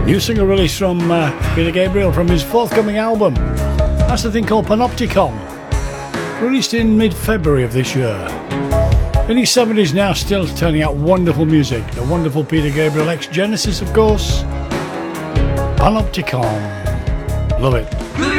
New single release from Peter Gabriel from his forthcoming album. That's the thing called Panopticon, released in mid-February of this year. In his 70s now, still turning out wonderful music. The wonderful Peter Gabriel, ex-Genesis of course. Panopticon. Love it.